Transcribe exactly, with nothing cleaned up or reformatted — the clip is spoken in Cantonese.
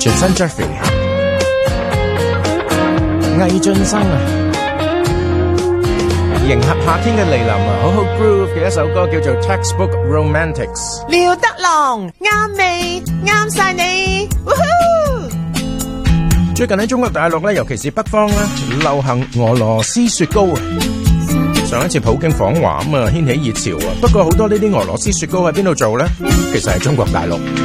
Jason Jeffrey 魏浚笙啊，迎合夏天嘅嚟臨啊，好好 groove 嘅一首歌叫做 Textbook Romantics。 廖德郎啱味啱晒你， 最近喺中國大陸咧，尤其是北方咧，流行俄羅斯雪糕啊。上一次普京訪華咁啊，掀起熱潮啊。不過好多呢啲俄羅斯雪糕喺邊度做咧？其實係中國大陸。